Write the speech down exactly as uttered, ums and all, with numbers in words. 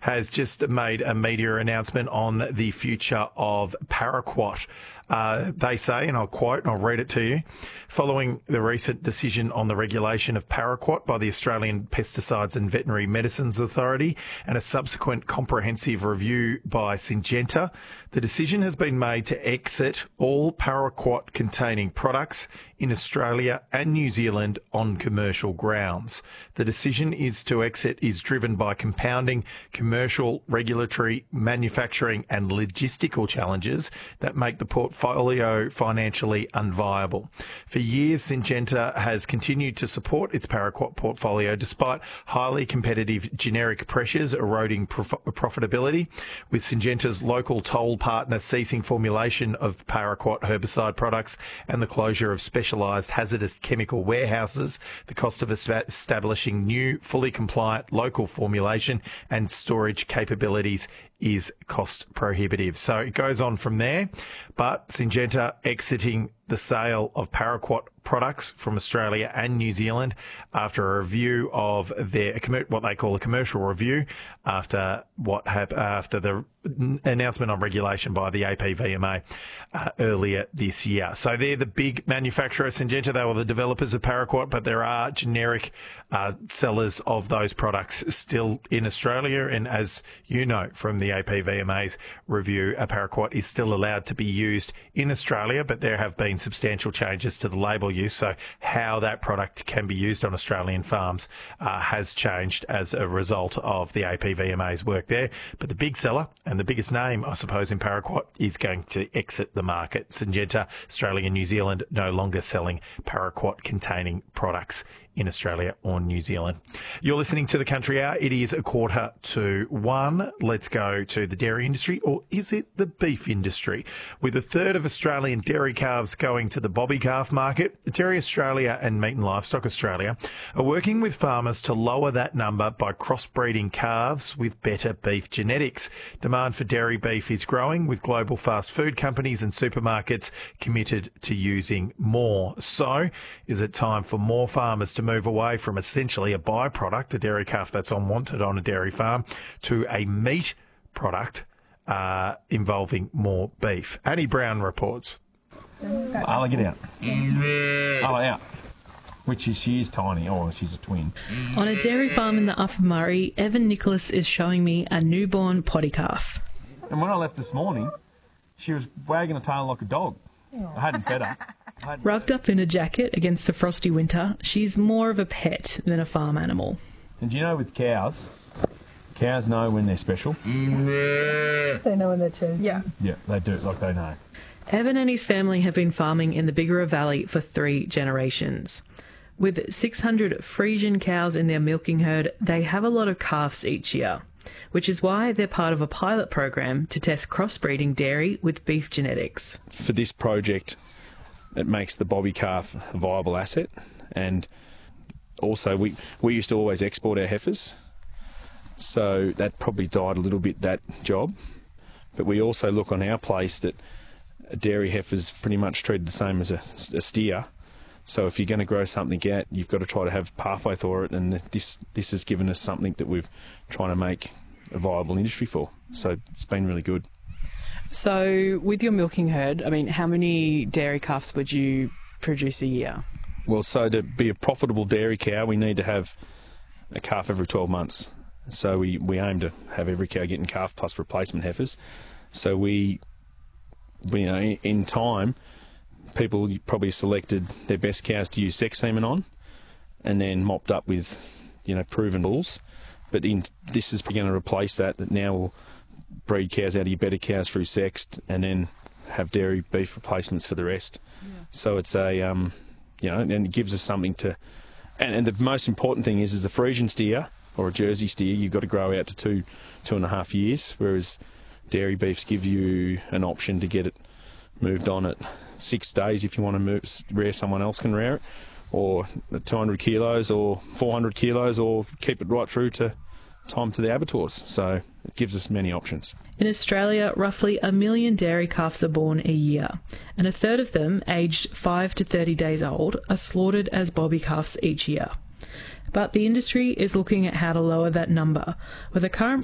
has just made a media announcement on the future of paraquat. Uh, they say, and I'll quote and I'll read it to you, following the recent decision on the regulation of paraquat by the Australian Pesticides and Veterinary Medicines Authority and a subsequent comprehensive review by Syngenta, the decision has been made to exit all paraquat-containing products in Australia and New Zealand on commercial grounds. The decision is to exit is driven by compounding commercial, regulatory, manufacturing and logistical challenges that make the portfolio financially unviable. For years, Syngenta has continued to support its paraquat portfolio despite highly competitive generic pressures eroding prof- profitability, with Syngenta's local toll partner ceasing formulation of paraquat herbicide products and the closure of specialised hazardous chemical warehouses. The cost of establishing new, fully compliant local formulation and storage capabilities is cost prohibitive. So it goes on from there, but Syngenta exiting the sale of paraquat products from Australia and New Zealand after a review of their, what they call a commercial review, after what hap- after the announcement on regulation by the A P V M A uh, earlier this year. So they're the big manufacturer, Syngenta. They were the developers of paraquat, but there are generic uh, sellers of those products still in Australia. And as you know from the A P V M A's review, a paraquat is still allowed to be used in Australia, but there have been substantial changes to the label use. So how that product can be used on Australian farms uh, has changed as a result of the A P V M A's work there. But the big seller and the biggest name, I suppose, in paraquat is going to exit the market. Syngenta, Australia and New Zealand no longer selling paraquat-containing products in Australia or New Zealand. You're listening to The Country Hour. It is a quarter to one. Let's go to the dairy industry, or is it the beef industry? With a third of Australian dairy calves going to the bobby calf market, Dairy Australia and Meat and Livestock Australia are working with farmers to lower that number by crossbreeding calves with better beef genetics. Demand for dairy beef is growing, with global fast food companies and supermarkets committed to using more. So, is it time for more farmers to move away from essentially a byproduct, a dairy calf that's unwanted on a dairy farm, to a meat product uh, involving more beef? Annie Brown reports. I'll get out. I'll out. Which is, she is tiny, or she's a twin. On a dairy farm in the Upper Murray, Evan Nicholas is showing me a newborn potty calf. And when I left this morning, she was wagging her tail like a dog. I hadn't fed her. Rugged up in a jacket against the frosty winter, she's more of a pet than a farm animal. And do you know with cows, cows know when they're special? They know when they're chosen. Yeah. Yeah, they do, like they know. Evan and his family have been farming in the Bigara Valley for three generations. With six hundred Friesian cows in their milking herd, they have a lot of calves each year, which is why they're part of a pilot program to test crossbreeding dairy with beef genetics. For this project, it makes the bobby calf a viable asset, and also we, we used to always export our heifers, so that probably died a little bit, that job. But we also look on our place that a dairy heifer's pretty much treated the same as a, a steer. So if you're going to grow something out, you've got to try to have pathway for it, and this this has given us something that we've trying to make a viable industry for. So it's been really good. So with your milking herd, I mean, how many dairy calves would you produce a year? Well, so to be a profitable dairy cow, we need to have a calf every twelve months. So we, we aim to have every cow getting calf plus replacement heifers. So we, we you know, in time, people probably selected their best cows to use sex semen on, and then mopped up with, you know, proven bulls. But in, this is going to replace that. That now will breed cows out of your better cows through sexed, and then have dairy beef replacements for the rest. Yeah. So it's a, um, you know, and it gives us something to. And, and the most important thing is, is a Friesian steer or a Jersey steer, you've got to grow out to two, two and a half years, whereas dairy beefs give you an option to get it moved on at six days if you want to move, rear someone else can rear it, or two hundred kilos or four hundred kilos, or keep it right through to time to the abattoirs. So it gives us many options. In Australia, roughly a million dairy calves are born a year, and a third of them, aged five to thirty days old, are slaughtered as bobby calves each year. But the industry is looking at how to lower that number, with a current